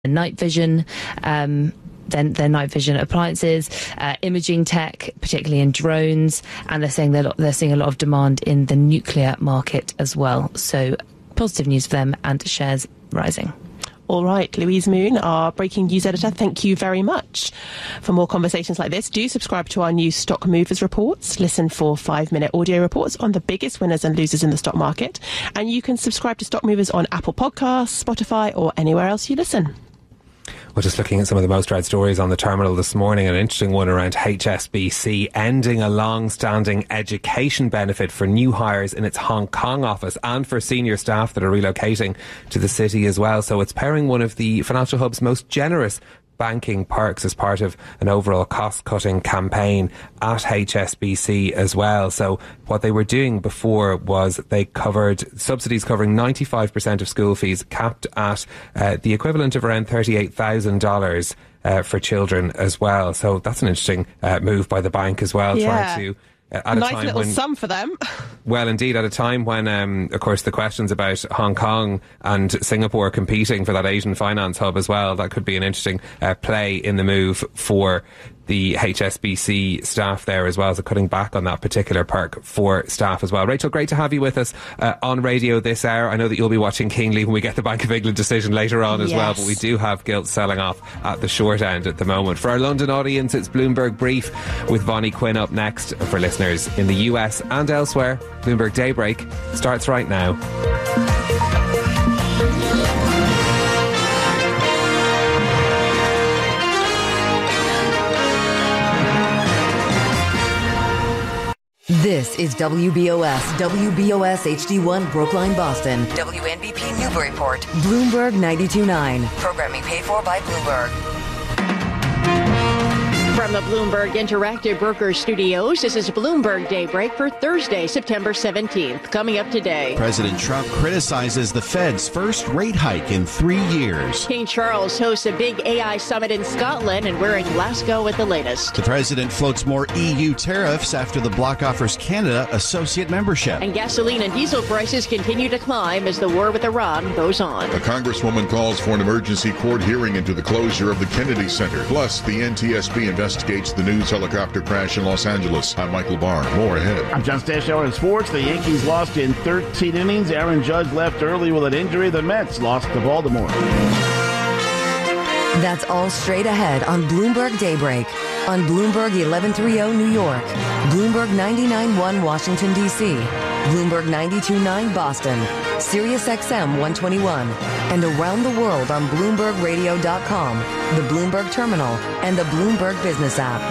night vision, their night vision appliances, imaging tech, particularly in drones, and they're saying they're seeing a lot of demand in the nuclear market as well. So positive news for them, and shares rising. All right, Louise Moon, our breaking news editor, thank you very much. For more conversations like this, do subscribe to our new Stock Movers reports. Listen for 5-minute audio reports on the biggest winners and losers in the stock market. And you can subscribe to Stock Movers on Apple Podcasts, Spotify, or anywhere else you listen. We're just looking at some of the most read stories on the terminal this morning. An interesting one around HSBC ending a long-standing education benefit for new hires in its Hong Kong office and for senior staff that are relocating to the city as well. So it's pairing one of the financial hub's most generous banking perks as part of an overall cost-cutting campaign at HSBC as well. So what they were doing before was they covered subsidies covering 95% of school fees, capped at the equivalent of around $38,000 for children as well. So that's an interesting move by the bank as well, trying to at a nice time little when, sum for them. Well, indeed, at a time when, of course, the questions about Hong Kong and Singapore competing for that Asian finance hub as well, that could be an interesting play in the move for the HSBC staff there as well, so cutting back on that particular perk for staff as well. Rachel, great to have you with us on radio this hour. I know that you'll be watching keenly when we get the Bank of England decision later on as well, but we do have gilt selling off at the short end at the moment. For our London audience, it's Bloomberg Brief with Vonnie Quinn up next. For listeners in the US and elsewhere, Bloomberg Daybreak starts right now. This is WBOS HD1 Brookline, Boston. WNBP Newburyport. Bloomberg 92.9. Programming paid for by Bloomberg. From the Bloomberg Interactive Brokers Studios, this is Bloomberg Daybreak for Thursday, September 17th. Coming up today, President Trump criticizes the Fed's first rate hike in 3 years. King Charles hosts a big AI summit in Scotland, and we're in Glasgow with the latest. The president floats more EU tariffs after the bloc offers Canada associate membership. And gasoline and diesel prices continue to climb as the war with Iran goes on. A congresswoman calls for an emergency court hearing into the closure of the Kennedy Center. Plus, the NTSB investigates the news helicopter crash in Los Angeles. I'm Michael Barr. More ahead. I'm John Stashower in sports. The Yankees lost in 13 innings. Aaron Judge left early with an injury. The Mets lost to Baltimore. That's all straight ahead on Bloomberg Daybreak. On Bloomberg 1130 New York, Bloomberg 99.1 Washington, D.C., Bloomberg 92.9 Boston, Sirius XM 121, and around the world on BloombergRadio.com, the Bloomberg Terminal, and the Bloomberg Business app.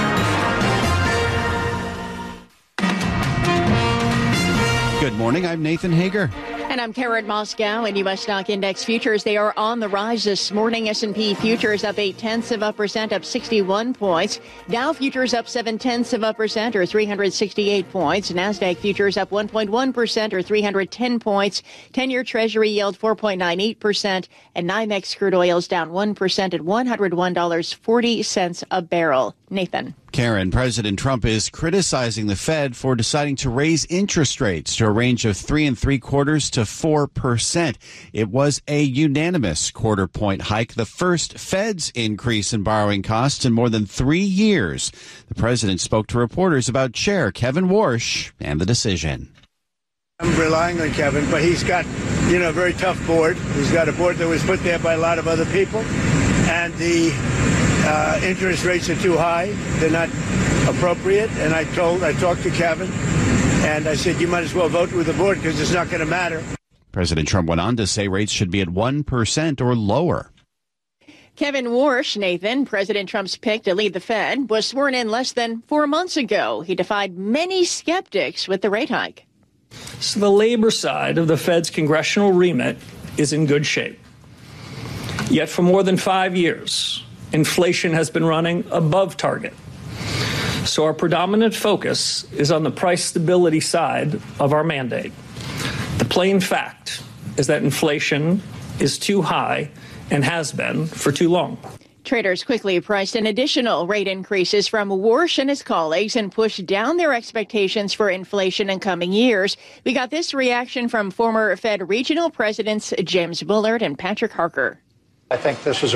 Good morning, I'm Nathan Hager. And I'm Karen Moscow. In U.S. stock index futures, they are on the rise this morning. S&P futures up 0.8%, up 61 points. Dow futures up 0.7%, or 368 points. NASDAQ futures up 1.1%, or 310 points. 10-year Treasury yield 4.98%, and NYMEX crude oil's down 1% at $101.40 a barrel. Nathan. Karen, President Trump is criticizing the Fed for deciding to raise interest rates to a range of 3.75% to 4%. It was a unanimous quarter-point hike, the first Fed's increase in borrowing costs in more than 3 years. The president spoke to reporters about Chair Kevin Warsh and the decision. I'm relying on Kevin, but he's got, a very tough board. He's got a board that was put there by a lot of other people, and the interest rates are too high. They're not appropriate. And I talked to Kevin, and I said, you might as well vote with the board because it's not going to matter. President Trump went on to say rates should be at 1% or lower. Kevin Warsh, Nathan, President Trump's pick to lead the Fed, was sworn in less than 4 months ago. He defied many skeptics with the rate hike. So the labor side of the Fed's congressional remit is in good shape. Yet for more than 5 years, inflation has been running above target. So our predominant focus is on the price stability side of our mandate. The plain fact is that inflation is too high and has been for too long. Traders quickly priced in additional rate increases from Warsh and his colleagues and pushed down their expectations for inflation in coming years. We got this reaction from former Fed regional presidents James Bullard and Patrick Harker. I think this is